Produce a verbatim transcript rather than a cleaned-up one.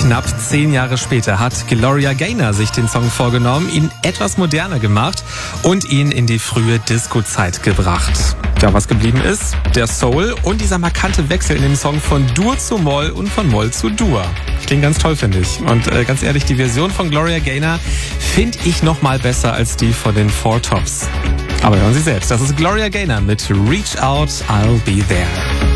Knapp zehn Jahre später hat Gloria Gaynor sich den Song vorgenommen, ihn etwas moderner gemacht und ihn in die frühe Disco-Zeit gebracht. Ja, was geblieben ist, der Soul und dieser markante Wechsel in dem Song von Dur zu Moll und von Moll zu Dur. Klingt ganz toll, finde ich. Und äh, ganz ehrlich, die Version von Gloria Gaynor finde ich noch mal besser als die von den Four Tops. Aber hören Sie selbst, das ist Gloria Gaynor mit Reach Out, I'll Be There.